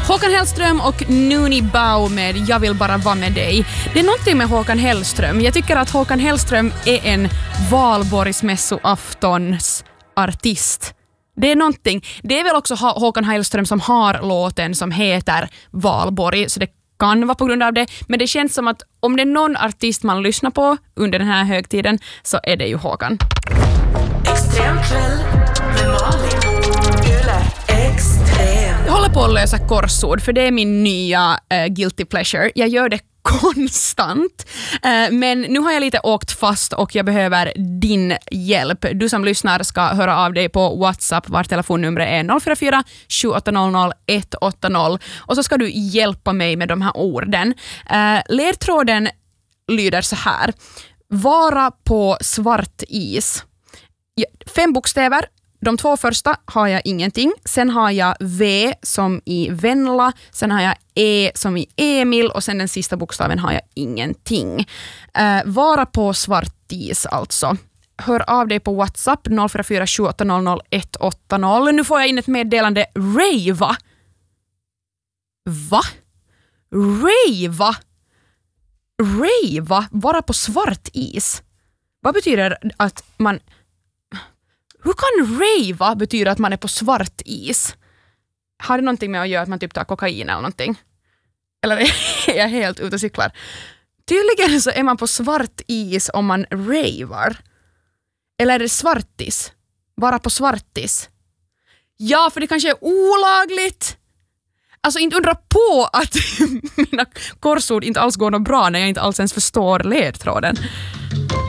Håkan Hellström och Nuni Bao med Jag vill bara vara med dig. Det är någonting med Håkan Hellström. Jag tycker att Håkan Hellström är en valborgsmässoaftons artist. Det är någonting. Det är väl också Håkan Hellström som har låten som heter Valborg, så det kan vara på grund av det. Men det känns som att om det är någon artist man lyssnar på under den här högtiden så är det ju Håkan. Extremkväll med Malin. Yle Extrem. Jag håller på att lösa korsord för det är min nya guilty pleasure. Jag gör det konstant. Men nu har jag lite åkt fast och jag behöver din hjälp. Du som lyssnar ska höra av dig på WhatsApp. Vart telefonnumret är 044 7800 180 och så ska du hjälpa mig med de här orden. Ledtråden lyder så här. Vara på svart is. 5 bokstäver. De 2 första har jag ingenting. Sen har jag V som i Venla. Sen har jag E som i Emil. Och sen den sista bokstaven har jag ingenting. Vara på svart is alltså. Hör av dig på WhatsApp 044 7800 180. Nu får jag in ett meddelande. Rava. Va? Rava? Rava? Vara på svart is? Vad betyder att man... Hur kan rava betyda att man är på svart is? Har det någonting med att göra att man typ tar kokain eller någonting? Eller är jag helt ute och cyklar? Tydligen så är man på svart is om man ravar. Eller är det svartis? Vara på svartis? Ja, för det kanske är olagligt. Alltså inte undra på att mina korsord inte alls går något bra när jag inte alls ens förstår ledtråden.